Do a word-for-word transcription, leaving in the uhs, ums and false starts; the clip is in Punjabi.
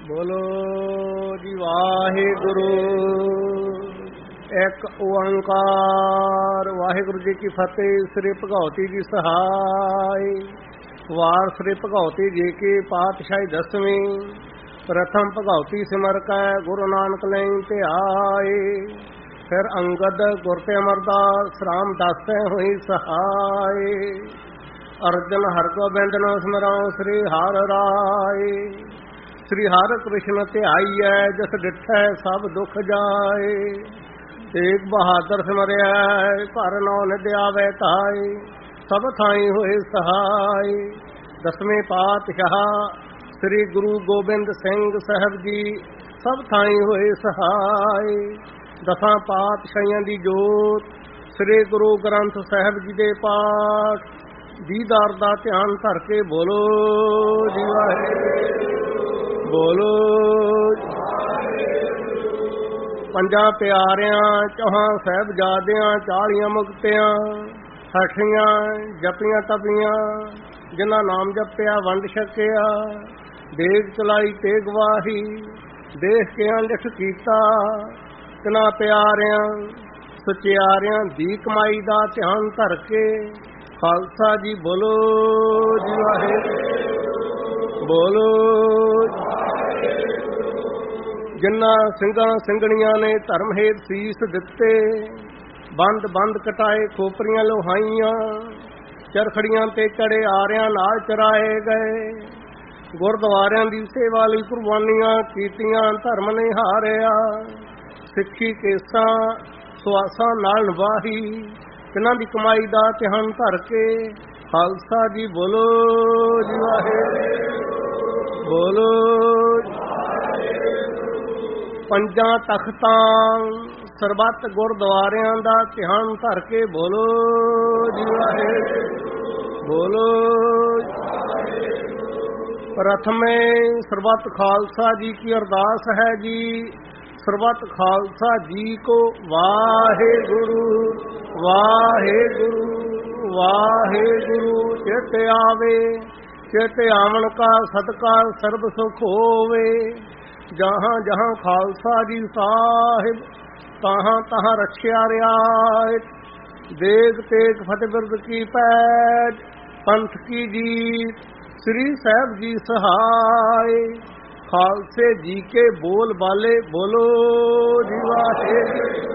ਬੋਲੋ ਜੀ ਵਾਹਿਗੁਰੂ। ਇੱਕ ਓੰਕਾਰ। ਵਾਹਿਗੁਰੂ ਜੀ ਕੀ ਫਤਿਹ। ਸ੍ਰੀ ਭਗਉਤੀ ਜੀ ਸਹਾਇ। ਵਾਰ ਸ੍ਰੀ ਭਗਉਤੀ ਜੀ ਕੀ ਪਾਤਸ਼ਾਹੀ ਦਸਵੀਂ। ਪ੍ਰਥਮ ਭਗਉਤੀ ਸਿਮਰ ਕੈ ਗੁਰੂ ਨਾਨਕ ਲਈ ਧਿਆਏ। ਫਿਰ ਅੰਗਦ ਗੁਰ ਤੇ ਅਮਰਦਾਸ ਰਾਮਦਾਸ ਹੋਈ ਸਹਾਇ। ਅਰਜਨ ਹਰਗੋਬਿੰਦ ਨੂੰ ਸਿਮਰਉ ਸ੍ਰੀ ਹਰਿ ਰਾਏ। ਸ੍ਰੀ ਹਰਿ ਕ੍ਰਿਸ਼ਨ ਧਿਆਈਐ ਜਿਸ ਡਿਠੈ ਸਭ ਦੁਖ ਜਾਏ। ਤੇਗ ਬਹਾਦਰ ਸਿਮਰਿਆ ਘਰ ਨੌ ਨਿਧ ਆਵੈ ਧਾਇ। ਸਭ ਥਾਈ ਹੋਏ ਸਹਾਇ। ਦਸਵੇਂ ਪਾਤਸ਼ਾਹ ਸ੍ਰੀ ਗੁਰੂ ਗੋਬਿੰਦ ਸਿੰਘ ਸਾਹਿਬ ਜੀ ਸਭ ਥਾਈ ਹੋਏ ਸਹਾਇ। ਦਸਾਂ ਪਾਤਸ਼ਾਹੀਆਂ ਦੀ ਜੋਤ ਸ੍ਰੀ ਗੁਰੂ ਗ੍ਰੰਥ ਸਾਹਿਬ ਜੀ ਦੇ ਪਾਠ ਦੀਦਾਰ ਦਾ ਧਿਆਨ ਧਰ ਕੇ ਬੋਲੋ ਜੀ ਵਾਹਿਗੁਰੂ। ਬੋਲੋ ਪੰਜਾਂ ਪਿਆਰਿਆਂ ਚੌਹਾਂ ਸਾਹਿਬਜ਼ਾਦਿਆਂ ਚਾਲੀਆਂ ਮੁਕਤਿਆਂ ਹਠੀਆਂ ਜਪੀਆਂ ਤਪੀਆਂ ਜਿਨ੍ਹਾਂ ਨਾਮ ਜਪਿਆ ਵੰਡ ਛਕਿਆ। ਦੇਗ ਚਲਾਈ ਤੇਗ ਵਾਹੀ ਦੇਖ ਕੇ ਅੰਡਿਠ ਕੀਤਾ। ਤਿਨਾਂ ਪਿਆਰਿਆਂ ਸੁਚਿਆਰਿਆਂ ਦੀ ਕਮਾਈ ਦਾ ਧਿਆਨ ਧਰ ਕੇ ਖਾਲਸਾ ਜੀ ਬੋਲੋ ਜੀ ਵਾਹਿਗੁਰੂ। ਬੋਲੋ ਜਿਨ੍ਹਾਂ ਸਿੰਘਾਂ ਸਿੰਘਣੀਆਂ ਨੇ ਧਰਮ ਹੇਤ ਸੀਸ ਦਿੱਤੇ। ਬੰਦ ਬੰਦ ਕਟਾਏ ਖੋਪਰੀਆਂ ਲੋਹਾਈਆਂ। ਚਰਖੜੀਆਂ ਤੇ ਚੜੇ ਆਰਿਆਂ ਨਾਲ ਚਰਾਏ ਗਏ। ਗੁਰਦੁਆਰਿਆਂ ਦੀ ਸੇਵਾ ਲਈ ਕੁਰਬਾਨੀਆਂ ਕੀਤੀਆਂ ਧਰਮ ਨੇ ਹਾਰਿਆ। ਸਿੱਖੀ ਕੇਸਾਂ ਸੁਆਸਾਂ ਨਾਲ ਨਿਭਾਈ। ਇਹਨਾਂ ਦੀ ਕਮਾਈ ਦਾ ਧਿਆਨ ਧਰ ਕੇ ਖਾਲਸਾ ਜੀ ਬੋਲੋ ਜੀ ਵਾਹਿਗੁਰੂ। ਬੋਲੋ ਪੰਜਾਂ ਤਖਤਾਂ ਸਰਬੱਤ ਗੁਰਦੁਆਰਿਆਂ ਦਾ ਧਿਆਨ ਧਰ ਕੇ ਬੋਲੋ ਜੀ ਵਾਹਿਗੁਰੂ। ਬੋਲੋ ਪ੍ਰਥਮੇ ਸਰਬੱਤ ਖਾਲਸਾ ਜੀ ਕੀ ਅਰਦਾਸ ਹੈ ਜੀ। ਸਰਬੱਤ ਖਾਲਸਾ ਜੀ ਕੋ ਵਾਹਿਗੁਰੂ ਵਾਹਿਗੁਰੂ ਵਾਹਿਗੁਰੂ। ਚਿਤ ਆਵੇ ਚਿਤ ਆਵਣ ਕਾ ਸਦਕਾ ਸਰਬ ਸੁਖ ਹੋਵੇ। ਜਹਾਂ ਜਹਾਂ ਖਾਲਸਾ ਜੀ ਸਾਹਿਬ ਤਹਾਂ ਤਹਾਂ ਰਖਿਆ ਰਿਆਇਤ। ਦੇਗ ਤੇਗ ਫਤਿਹ ਬਿਰਦ ਕੀ ਪੈਜ ਪੰਥ ਕੀ ਜੀਤ। ਸ੍ਰੀ ਸਾਹਿਬ ਜੀ ਸਹਾਇ। ਖਾਲਸੇ ਜੀ ਕੇ ਬੋਲ ਬਾਲੇ ਬੋਲੋ ਜੀ ਵਾਹਿਗੁਰੂ।